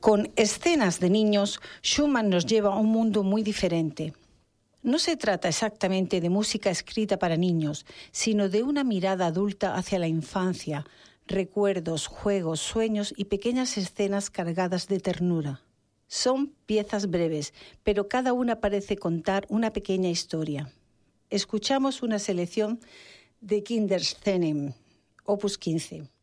Con escenas de niños, Schumann nos lleva a un mundo muy diferente. No se trata exactamente de música escrita para niños, sino de una mirada adulta hacia la infancia, recuerdos, juegos, sueños y pequeñas escenas cargadas de ternura. Son piezas breves, pero cada una parece contar una pequeña historia. Escuchamos una selección de Kinderszenen, opus 15.